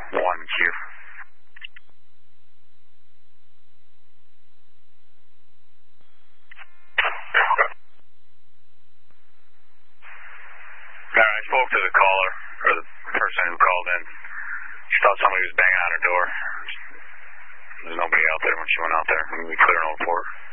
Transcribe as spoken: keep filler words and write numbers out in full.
one Q. Alright, I spoke to the caller, or the person who called in. She thought somebody was banging on her door. There's nobody out there when she went out there. We cleared an oh four.